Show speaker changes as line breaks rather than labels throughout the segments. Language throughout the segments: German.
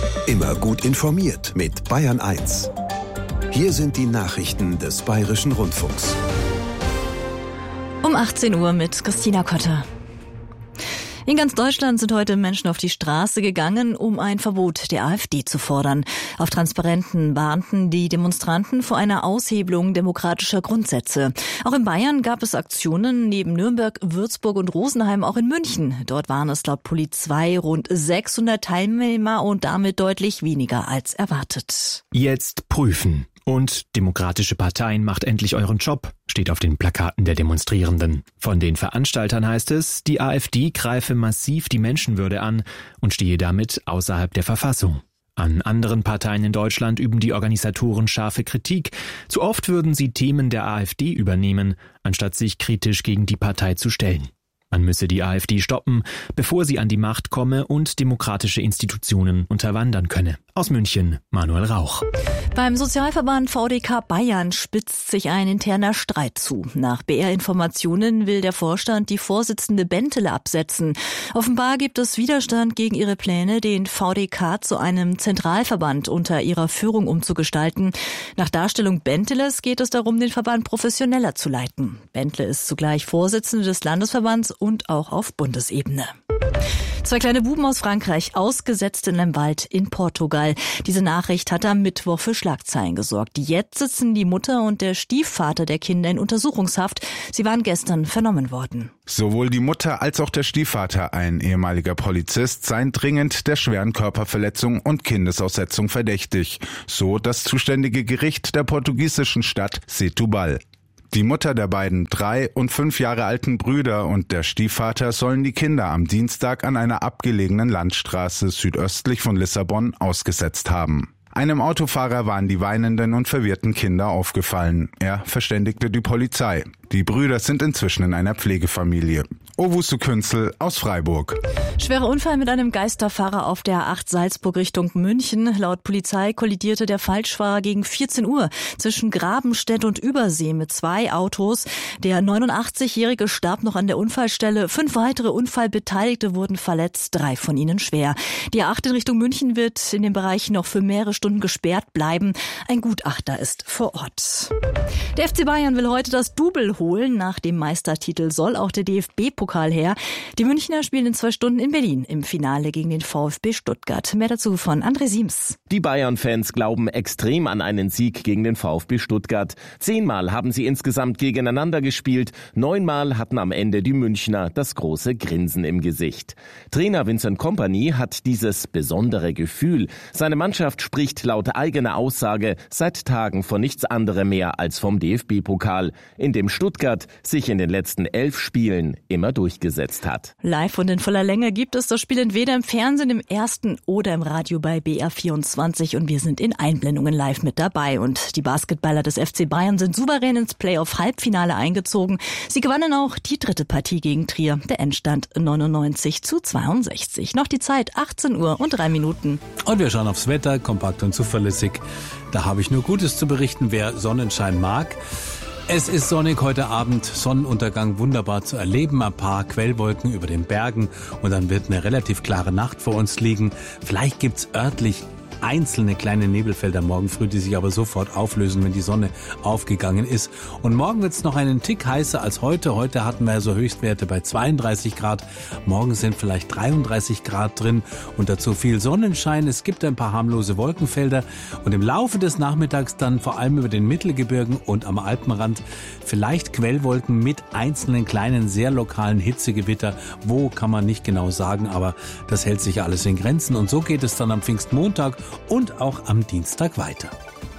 Immer gut informiert mit Bayern 1. Hier sind die Nachrichten des Bayerischen Rundfunks.
Um 18 Uhr mit Christina Kotter. In ganz Deutschland sind heute Menschen auf die Straße gegangen, um ein Verbot der AfD zu fordern. Auf Transparenten warnten die Demonstranten vor einer Aushebelung demokratischer Grundsätze. Auch in Bayern gab es Aktionen, neben Nürnberg, Würzburg und Rosenheim auch in München. Dort waren es laut Polizei rund 600 Teilnehmer und damit deutlich weniger als erwartet.
Jetzt prüfen. Und demokratische Parteien, macht endlich euren Job, steht auf den Plakaten der Demonstrierenden. Von den Veranstaltern heißt es, die AfD greife massiv die Menschenwürde an und stehe damit außerhalb der Verfassung. An anderen Parteien in Deutschland üben die Organisatoren scharfe Kritik. Zu oft würden sie Themen der AfD übernehmen, anstatt sich kritisch gegen die Partei zu stellen. Man müsse die AfD stoppen, bevor sie an die Macht komme und demokratische Institutionen unterwandern könne. Aus München, Manuel Rauch.
Beim Sozialverband VDK Bayern spitzt sich ein interner Streit zu. Nach BR-Informationen will der Vorstand die Vorsitzende Bentele absetzen. Offenbar gibt es Widerstand gegen ihre Pläne, den VDK zu einem Zentralverband unter ihrer Führung umzugestalten. Nach Darstellung Benteles geht es darum, den Verband professioneller zu leiten. Bentele ist zugleich Vorsitzende des Landesverbands und auch auf Bundesebene. 2 kleine Buben aus Frankreich, ausgesetzt in einem Wald in Portugal. Diese Nachricht hat am Mittwoch für Schlagzeilen gesorgt. Jetzt sitzen die Mutter und der Stiefvater der Kinder in Untersuchungshaft. Sie waren gestern vernommen worden.
Sowohl die Mutter als auch der Stiefvater, ein ehemaliger Polizist, seien dringend der schweren Körperverletzung und Kindesaussetzung verdächtig. So das zuständige Gericht der portugiesischen Stadt Setúbal. Die Mutter der beiden 3 und 5 Jahre alten Brüder und der Stiefvater sollen die Kinder am Dienstag an einer abgelegenen Landstraße südöstlich von Lissabon ausgesetzt haben. Einem Autofahrer waren die weinenden und verwirrten Kinder aufgefallen. Er verständigte die Polizei. Die Brüder sind inzwischen in einer Pflegefamilie. Owusu Künzel aus Freiburg.
Schwerer Unfall mit einem Geisterfahrer auf der A8 Salzburg Richtung München. Laut Polizei kollidierte der Falschfahrer gegen 14 Uhr zwischen Grabenstedt und Übersee mit 2 Autos. Der 89-Jährige starb noch an der Unfallstelle. 5 weitere Unfallbeteiligte wurden verletzt, 3 von ihnen schwer. Die A8 in Richtung München wird in dem Bereich noch für mehrere Stunden gesperrt bleiben. Ein Gutachter ist vor Ort. Der FC Bayern will heute das Double holen. Nach dem Meistertitel soll auch der DFB-Pokal her. Die Münchner spielen in 2 Stunden in Berlin im Finale gegen den VfB Stuttgart. Mehr dazu von André Siems.
Die Bayern-Fans glauben extrem an einen Sieg gegen den VfB Stuttgart. 10-mal haben sie insgesamt gegeneinander gespielt. 9-mal hatten am Ende die Münchner das große Grinsen im Gesicht. Trainer Vincent Kompany hat dieses besondere Gefühl. Seine Mannschaft spricht laut eigener Aussage seit Tagen von nichts anderem mehr als vom DFB-Pokal, in dem Stuttgart sich in den letzten 11 Spielen immer durchgesetzt hat.
Live und in voller Länge gibt es das Spiel entweder im Fernsehen, im Ersten oder im Radio bei BR24 und wir sind in Einblendungen live mit dabei. Und die Basketballer des FC Bayern sind souverän ins Playoff-Halbfinale eingezogen. Sie gewannen auch die 3. Partie gegen Trier. Der Endstand 99:62. Noch die Zeit 18 Uhr und 3 Minuten.
Und wir schauen aufs Wetter, kompakt und zuverlässig. Da habe ich nur Gutes zu berichten, wer Sonnenschein mag. Es ist sonnig heute Abend, Sonnenuntergang wunderbar zu erleben, ein paar Quellwolken über den Bergen und dann wird eine relativ klare Nacht vor uns liegen. Vielleicht gibt's örtlich einzelne kleine Nebelfelder morgen früh, die sich aber sofort auflösen, wenn die Sonne aufgegangen ist. Und morgen wird es noch einen Tick heißer als heute. Heute hatten wir so Höchstwerte bei 32 Grad. Morgen sind vielleicht 33 Grad drin und dazu viel Sonnenschein. Es gibt ein paar harmlose Wolkenfelder und im Laufe des Nachmittags dann vor allem über den Mittelgebirgen und am Alpenrand vielleicht Quellwolken mit einzelnen kleinen, sehr lokalen Hitzegewitter. Wo, kann man nicht genau sagen, aber das hält sich alles in Grenzen. Und so geht es dann am Pfingstmontag und auch am Dienstag weiter.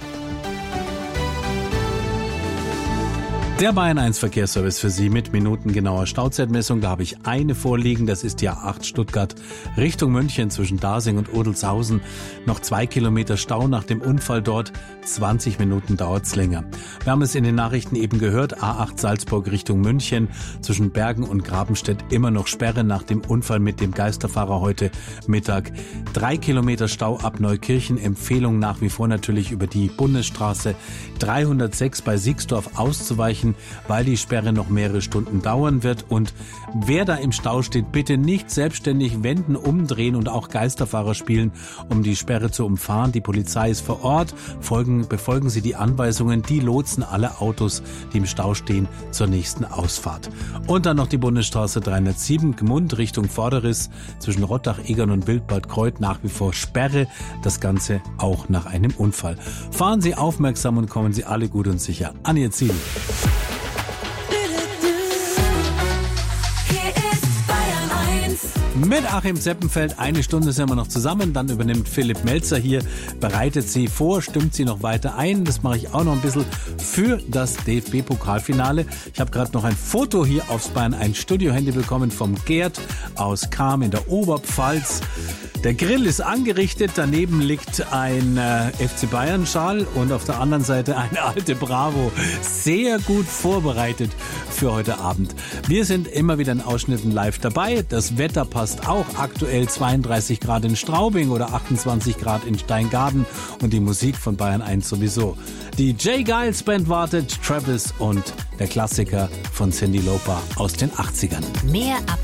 Der Bayern 1 Verkehrsservice für Sie mit minutengenauer Stauzeitmessung. Da habe ich eine vorliegen, das ist die A8 Stuttgart Richtung München zwischen Dasing und Odelshausen. Noch 2 Kilometer Stau nach dem Unfall dort, 20 Minuten dauert's länger. Wir haben es in den Nachrichten eben gehört, A8 Salzburg Richtung München zwischen Bergen und Grabenstedt immer noch Sperre nach dem Unfall mit dem Geisterfahrer heute Mittag. 3 Kilometer Stau ab Neukirchen, Empfehlung nach wie vor natürlich über die Bundesstraße 306 bei Siegsdorf auszuweichen. ausweichen, weil die Sperre noch mehrere Stunden dauern wird. Und wer da im Stau steht, bitte nicht selbstständig wenden, umdrehen und auch Geisterfahrer spielen, um die Sperre zu umfahren. Die Polizei ist vor Ort. Befolgen Sie die Anweisungen. Die lotsen alle Autos, die im Stau stehen, zur nächsten Ausfahrt. Und dann noch die Bundesstraße 307, Gmund Richtung Vorderriss zwischen Rottach, Egern und Wildbad-Kreuth nach wie vor Sperre. Das Ganze auch nach einem Unfall. Fahren Sie aufmerksam und kommen Sie alle gut und sicher an Ihr Ziel. Mit Achim Zeppenfeld, eine Stunde sind wir noch zusammen, dann übernimmt Philipp Melzer hier, bereitet sie vor, stimmt sie noch weiter ein. Das mache ich auch noch ein bisschen für das DFB-Pokalfinale. Ich habe gerade noch ein Foto hier aufs Bayern 1 Studio-Handy bekommen vom Gerd aus Cham in der Oberpfalz. Der Grill ist angerichtet, daneben liegt ein FC Bayern-Schal und auf der anderen Seite eine alte Bravo. Sehr gut vorbereitet für heute Abend. Wir sind immer wieder in Ausschnitten live dabei. Das Wetter passt auch, aktuell 32 Grad in Straubing oder 28 Grad in Steingaden und die Musik von Bayern 1 sowieso. Die J. Giles Band wartet, Travis und der Klassiker von Cyndi Lauper aus den 80ern.
Mehr ab